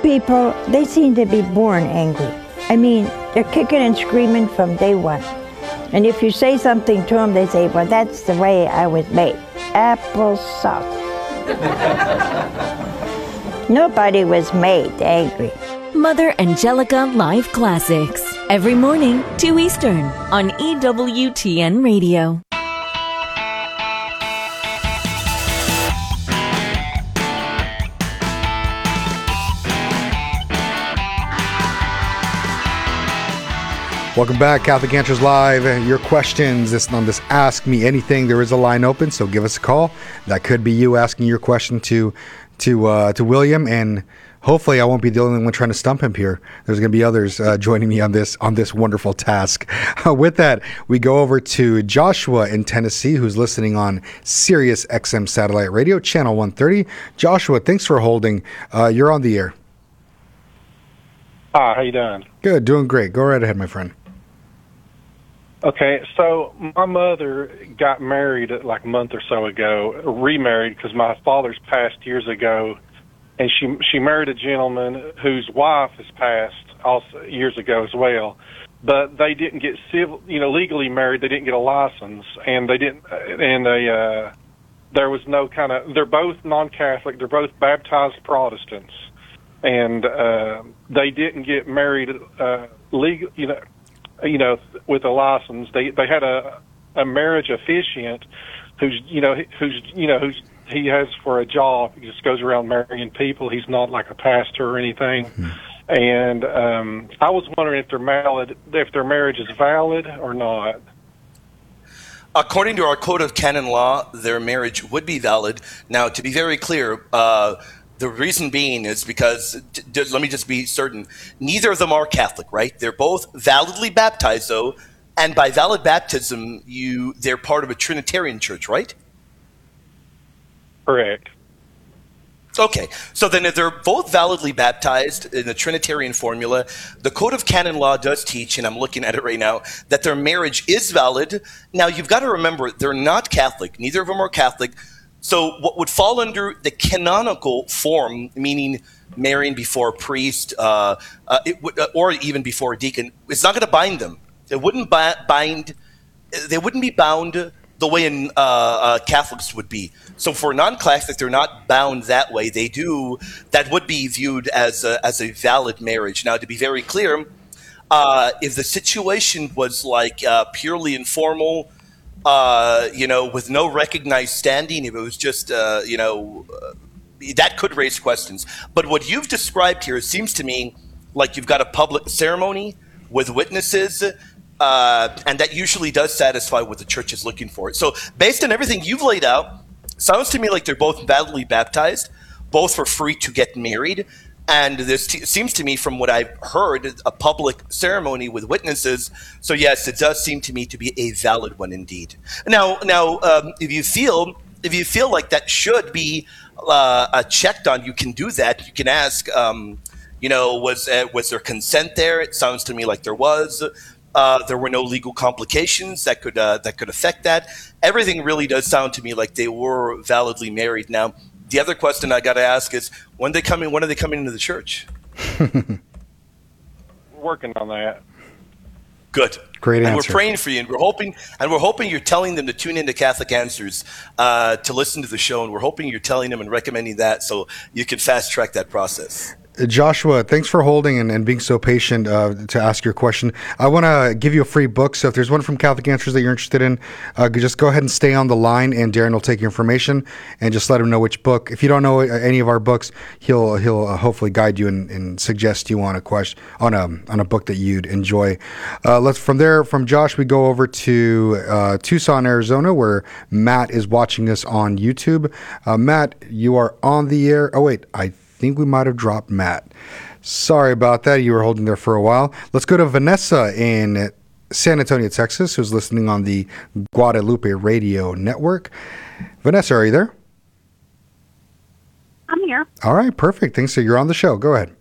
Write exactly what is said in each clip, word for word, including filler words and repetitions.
people, they seem to be born angry. I mean, they're kicking and screaming from day one. And if you say something to them, they say, well, that's the way I was made. Applesauce. Nobody was made angry. Mother Angelica Live Classics. Every morning, two Eastern, on E W T N Radio. Welcome back, Catholic Answers Live. Your questions this on this Ask Me Anything. There is a line open, so give us a call. That could be you asking your question to to uh, to William, and hopefully I won't be the only one trying to stump him here. There's going to be others uh, joining me on this on this wonderful task. Uh, with that, we go over to Joshua in Tennessee, who's listening on Sirius X M Satellite Radio, Channel one thirty. Joshua, thanks for holding. Uh, you're on the air. Hi, how you doing? Good, doing great. Go right ahead, my friend. Okay, so my mother got married like a month or so ago, remarried because my father's passed years ago, and she she married a gentleman whose wife has passed also years ago as well. But they didn't get civil, you know, legally married. They didn't get a license, and they didn't, and they uh, there was no kind of. They're both non-Catholic. They're both baptized Protestants, and uh, they didn't get married uh, legal, you know. You know, with a license, they they had a a marriage officiant, who's you know who's you know who's he has for a job. He just goes around marrying people. He's not like a pastor or anything. Mm-hmm. And um, I was wondering if they're valid, if their marriage is valid or not. According to our code of canon law, their marriage would be valid. Now, to be very clear. Uh, The reason being is because, d- d- let me just be certain, neither of them are Catholic, right? They're both validly baptized, though, and by valid baptism, you they're part of a Trinitarian church, right? Correct. Okay, so then if they're both validly baptized in the Trinitarian formula, the Code of Canon Law does teach, and I'm looking at it right now, that their marriage is valid. Now, you've got to remember, they're not Catholic. Neither of them are Catholic. So what would fall under the canonical form, meaning marrying before a priest, uh, uh, it would, uh, or even before a deacon, it's not going to bind them. It wouldn't bind. They wouldn't be bound the way in, uh, uh, Catholics would be. So for non-Catholic, they're not bound that way. They do. That would be viewed as a, as a valid marriage. Now, to be very clear, uh, if the situation was like uh, purely informal. Uh, you know, with no recognized standing, if it was just, uh, you know, uh, that could raise questions. But what you've described here, it seems to me like you've got a public ceremony with witnesses, uh, and that usually does satisfy what the church is looking for. So based on everything you've laid out, sounds to me like they're both validly baptized, both were free to get married. And this t- seems to me, from what I've heard, a public ceremony with witnesses. So yes, it does seem to me to be a valid one indeed. Now, now, um, if you feel if you feel like that should be uh, uh, checked on, you can do that. You can ask, um, you know, was uh, was there consent there? It sounds to me like there was. Uh, there were no legal complications that could uh, that could affect that. Everything really does sound to me like they were validly married. Now. The other question I got to ask is, when they come in, when are they coming into the church? Working on that. Good. Great and answer. And we're praying for you, and we're hoping, and we're hoping you're telling them to tune into Catholic Answers uh, to listen to the show, and we're hoping you're telling them and recommending that so you can fast track that process. Joshua, thanks for holding and, and being so patient uh, to ask your question. I want to give you a free book, so if there's one from Catholic Answers that you're interested in, uh, just go ahead and stay on the line, and Darren will take your information and just let him know which book. If you don't know any of our books, he'll he'll uh, hopefully guide you and, and suggest you on a question on a on a book that you'd enjoy. Uh, let's from there from Josh we go over to uh, Tucson, Arizona, where Matt is watching us on YouTube. Uh, Matt, you are on the air. Oh wait, I. I think we might have dropped Matt. Sorry about that. You were holding there for a while. Let's go to Vanessa in San Antonio, Texas, who's listening on the Guadalupe Radio Network. Vanessa, are you there? I'm here. All right, perfect. Thanks. So you're on the show. Go ahead.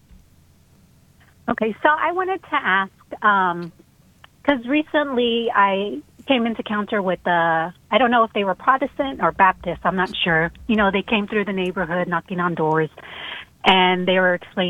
Okay, so I wanted to ask, because um, recently I came into encounter with, uh, I don't know if they were Protestant or Baptist, I'm not sure. You know, they came through the neighborhood knocking on doors, and they were explaining